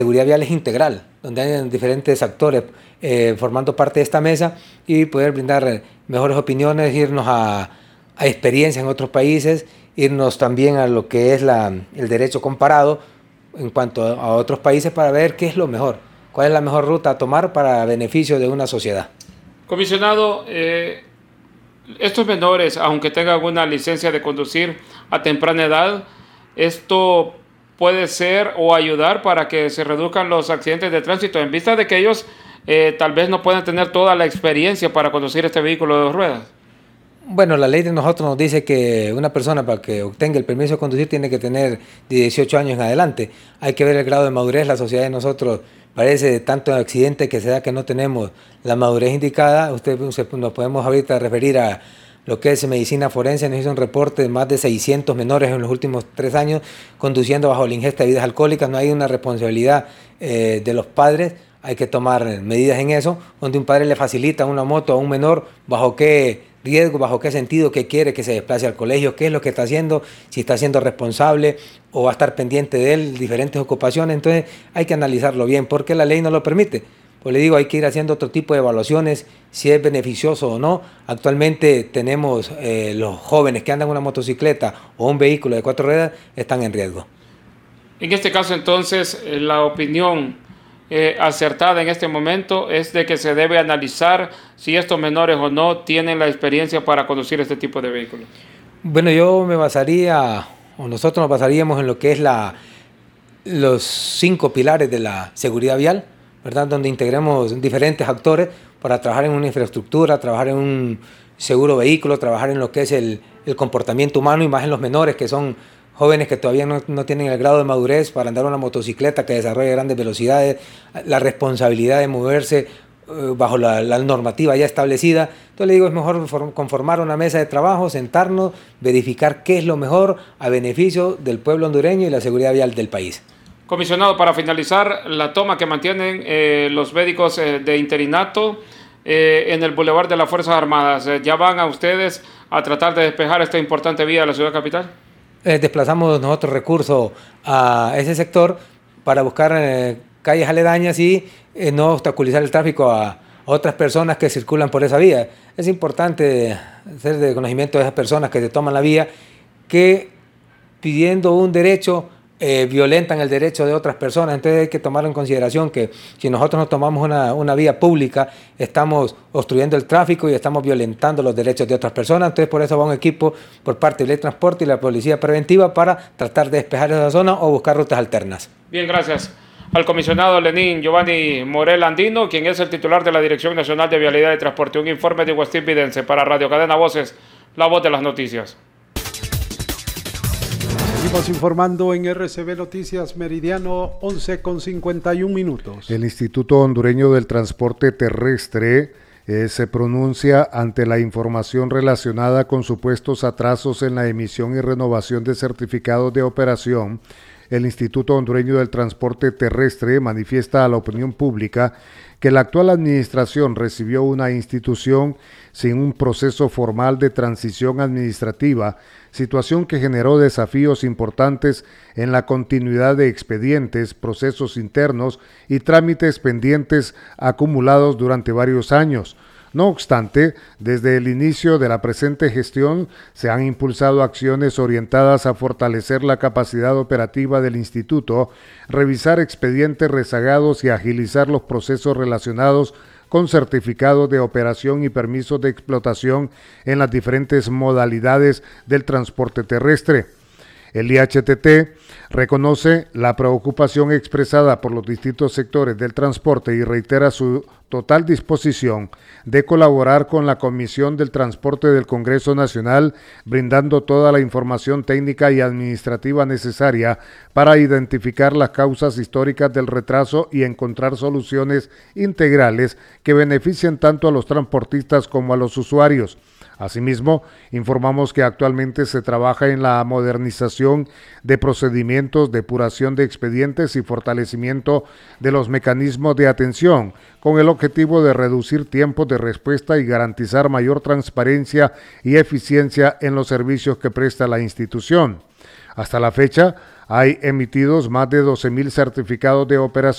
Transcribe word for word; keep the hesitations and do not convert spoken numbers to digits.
seguridad vial es integral, donde hay diferentes actores eh, formando parte de esta mesa y poder brindar mejores opiniones, irnos a, a experiencias en otros países, irnos también a lo que es la, el derecho comparado en cuanto a otros países para ver qué es lo mejor, cuál es la mejor ruta a tomar para beneficio de una sociedad. Comisionado, eh, estos menores, aunque tengan una licencia de conducir a temprana edad, esto puede ser o ayudar para que se reduzcan los accidentes de tránsito en vista de que ellos eh, tal vez no puedan tener toda la experiencia para conducir este vehículo de dos ruedas. Bueno, la ley de nosotros nos dice que una persona para que obtenga el permiso de conducir tiene que tener dieciocho años en adelante. Hay que ver el grado de madurez. La sociedad de nosotros parece tanto accidente que se da que no tenemos la madurez indicada. Usted nos podemos ahorita referir a lo que es medicina forense. Nos hizo un reporte de más de seiscientos menores en los últimos tres años conduciendo bajo la ingesta de bebidas alcohólicas. No hay una responsabilidad eh, de los padres. Hay que tomar medidas en eso, donde un padre le facilita una moto a un menor, bajo qué riesgo, bajo qué sentido, qué quiere que se desplace al colegio, qué es lo que está haciendo, si está siendo responsable o va a estar pendiente de él, diferentes ocupaciones. Entonces hay que analizarlo bien, porque la ley no lo permite. Pues le digo, hay que ir haciendo otro tipo de evaluaciones, si es beneficioso o no. Actualmente tenemos eh, los jóvenes que andan en una motocicleta o un vehículo de cuatro ruedas, están en riesgo. En este caso, entonces, la opinión Eh, acertada en este momento es de que se debe analizar si estos menores o no tienen la experiencia para conducir este tipo de vehículos. Bueno, yo me basaría, o nosotros nos basaríamos en lo que es la, los cinco pilares de la seguridad vial, ¿verdad? Donde integremos diferentes actores para trabajar en una infraestructura, trabajar en un seguro vehículo, trabajar en lo que es el, el comportamiento humano y más en los menores, que son jóvenes que todavía no, no tienen el grado de madurez para andar una motocicleta que desarrolle grandes velocidades, la responsabilidad de moverse eh, bajo la, la normativa ya establecida. Entonces le digo, es mejor conformar una mesa de trabajo, sentarnos, verificar qué es lo mejor a beneficio del pueblo hondureño y la seguridad vial del país. Comisionado, para finalizar, la toma que mantienen eh, los médicos eh, de interinato eh, en el Boulevard de las Fuerzas Armadas, eh, ¿ya van a ustedes a tratar de despejar esta importante vía de la ciudad capital? Eh, desplazamos nosotros recursos a ese sector para buscar eh, calles aledañas y eh, no obstaculizar el tráfico a, a otras personas que circulan por esa vía. Es importante hacer de conocimiento de esas personas que se toman la vía, que pidiendo un derecho eh, violentan el derecho de otras personas. Entonces hay que tomar en consideración que si nosotros no tomamos una, una vía pública, estamos obstruyendo el tráfico y estamos violentando los derechos de otras personas. Entonces por eso va un equipo por parte del transporte y la policía preventiva para tratar de despejar esa zona o buscar rutas alternas. Bien, gracias al comisionado Lenín Giovanni Morel Andino, quien es el titular de la Dirección Nacional de Vialidad y Transporte. Un informe de Westin Vidense para Radio Cadena Voces, la voz de las noticias. Seguimos informando en R C B Noticias Meridiano, once con cincuenta y un minutos. El Instituto Hondureño del Transporte Terrestre eh, se pronuncia ante la información relacionada con supuestos atrasos en la emisión y renovación de certificados de operación. El Instituto Hondureño del Transporte Terrestre manifiesta a la opinión pública que la actual administración recibió una institución sin un proceso formal de transición administrativa, situación que generó desafíos importantes en la continuidad de expedientes, procesos internos y trámites pendientes acumulados durante varios años. No obstante, desde el inicio de la presente gestión se han impulsado acciones orientadas a fortalecer la capacidad operativa del instituto, revisar expedientes rezagados y agilizar los procesos relacionados con certificados de operación y permisos de explotación en las diferentes modalidades del transporte terrestre. El I H T T reconoce la preocupación expresada por los distintos sectores del transporte y reitera su total disposición de colaborar con la Comisión del Transporte del Congreso Nacional, brindando toda la información técnica y administrativa necesaria para identificar las causas históricas del retraso y encontrar soluciones integrales que beneficien tanto a los transportistas como a los usuarios. Asimismo, informamos que actualmente se trabaja en la modernización de procedimientos, depuración de expedientes y fortalecimiento de los mecanismos de atención, con el objetivo de reducir tiempos de respuesta y garantizar mayor transparencia y eficiencia en los servicios que presta la institución. Hasta la fecha, hay emitidos más de doce mil certificados de operación